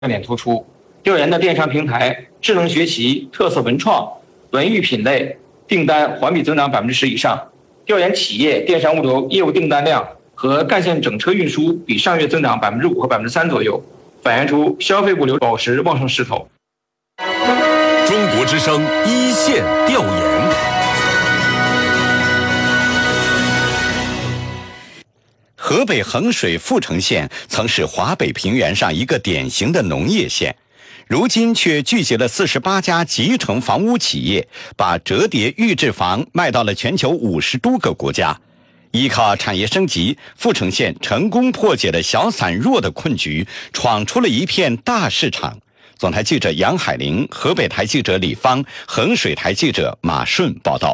点突出。调研的电商平台、智能学习、特色文创、文娱品类订单环比增长10%以上。调研企业电商物流业务订单量和干线整车运输比上月增长5%和3%左右，反映出消费物流保持旺盛势头。 中国之声一线调研。 河北衡水阜城县曾是华北平原上一个典型的农业县，如今却聚集了48家集成房屋企业，把折叠预制房卖到了全球50多个国家。依靠产业升级，阜城县成功破解了小散弱的困局，闯出了一片大市场。总台记者杨海玲、河北台记者李芳、衡水台记者马顺报道。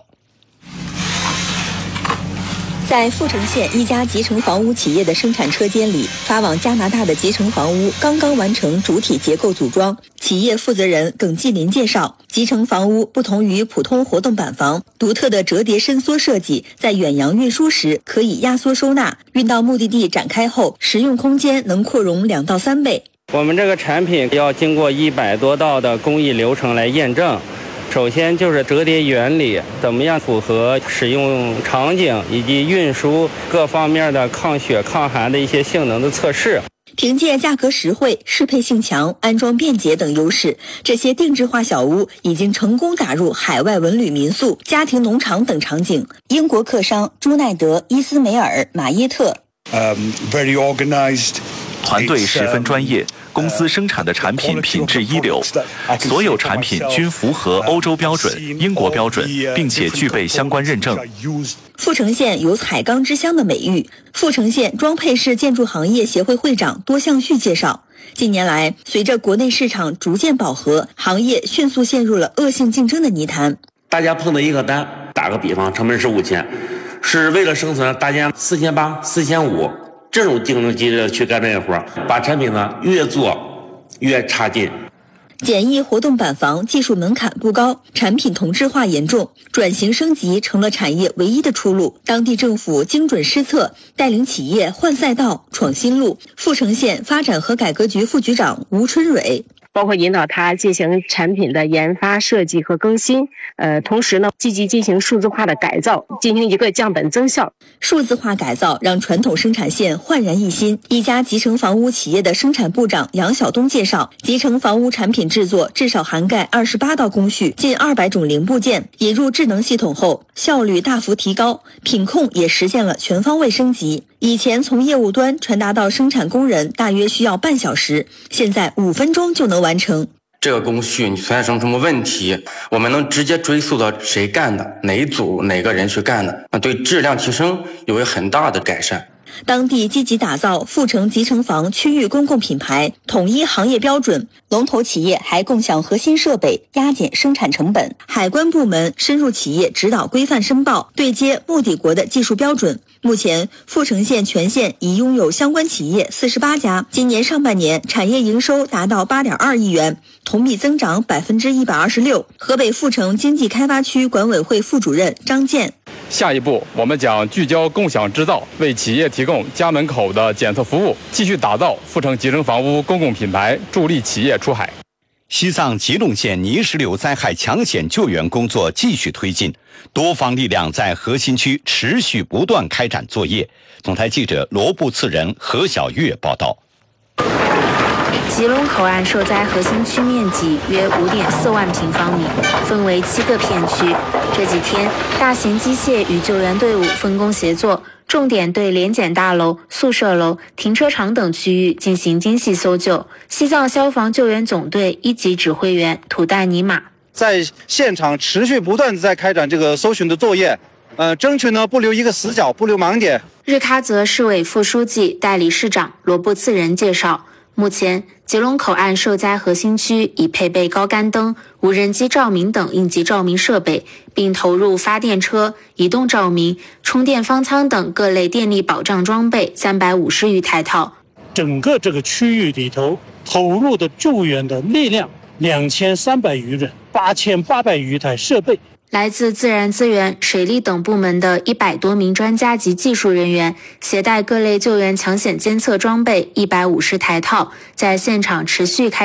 在阜城县一家集成房屋企业的生产车间里，发往加拿大的集成房屋刚刚完成主体结构组装。企业负责人耿继林介绍，集成房屋不同于普通活动板房，独特的折叠伸缩设计，在远洋运输时可以压缩收纳，运到目的地展开后，实用空间能扩容2到3倍。 我们这个产品要经过100多道的工艺流程来验证。首先就是折叠原理怎么样符合使用场景以及运输各方面的抗雪抗寒的一些性能的测试。 凭借价格实惠、适配性强、安装便捷等优势，这些定制化小屋已经成功打入海外文旅民宿、家庭农场等场景。英国客商朱奈德、伊斯梅尔、马耶特 very organized， 团队十分专业，公司生产的产品品质一流，所有产品均符合欧洲标准、英国标准，并且具备相关认证。 阜城县有海钢之乡的美誉。阜城县装配式建筑行业协会会长多向旭介绍，近年来随着国内市场逐渐饱和，行业迅速陷入了恶性竞争的泥潭。 大家碰到一个单，打个比方，成本是5000，是为了生存，大家4800、4500。这种竞争激烈去干这个活，把产品呢越做越差劲。 简易活动板房技术门槛不高，产品同质化严重，转型升级成了产业唯一的出路。当地政府精准施策，带领企业换赛道、闯新路。阜城县发展和改革局副局长吴春蕊。 包括引导它进行产品的研发、设计和更新，同时呢，积极进行数字化的改造，进行一个降本增效。 数字化改造让传统生产线焕然一新。一家集成房屋企业的生产部长杨晓东介绍，集成房屋产品制作至少涵盖28道工序，近200种零部件。引入智能系统后，效率大幅提高，品控也实现了全方位升级。以前从业务端传达到生产工人大约需要半小时，现在5分钟就能完成。 这个工序你存在什么问题，我们能直接追溯到谁干的，哪一组哪个人去干的，对质量提升有很大的改善。 当地积极打造阜城集成房区域公共品牌，统一行业标准，龙头企业还共享核心设备，压减生产成本。海关部门深入企业指导规范申报，对接目的国的技术标准。目前，阜城县全县已拥有相关企业48家，今年上半年产业营收达到8.2亿元，同比增长126%。河北阜城经济开发区管委会副主任张健。 下一步，我们将聚焦共享制造，为企业提供家门口的检测服务，继续打造阜城集成房屋公共品牌，助力企业出海。 西藏吉隆县泥石流灾害抢险救援工作继续推进，多方力量在核心区持续不断开展作业。总台记者罗布次仁、何小月报道。 吉隆口岸受灾核心区面积约5.4万平方米，分为7个片区。这几天，大型机械与救援队伍分工协作，重点对联检大楼、宿舍楼、停车场等区域进行精细搜救。西藏消防救援总队1级指挥员土代尼玛在现场持续不断在开展这个搜寻的作业，争取呢不留一个死角，不留盲点。 日喀则市委副书记、代理市长罗布次仁介绍，目前吉隆口岸受灾核心区已配备高杆灯、无人机照明等应急照明设备，并投入发电车、移动照明、充电方舱等各类电力保障装备350余台套。 整个这个区域里头投入的救援的力量2300余人，8800余台设备。 来自自然资源、水利等部门的100多名专家及技术人员，携带各类救援抢险监测装备150台套，在现场持续开